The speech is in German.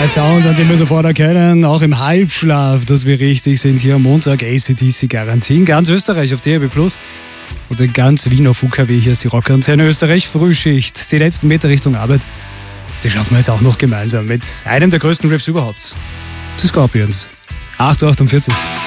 Zwei Sounds, an denen wir sofort erkennen, auch im Halbschlaf, dass wir richtig sind. Hier am Montag AC/DC Garantie in ganz Österreich auf DAB+ und in ganz Wien auf UKW. Hier ist die Rockantenne Österreich Frühschicht. Die letzten Meter Richtung Arbeit, die schaffen wir jetzt auch noch gemeinsam mit einem der größten Riffs überhaupt. Die Scorpions. 8:48 Uhr.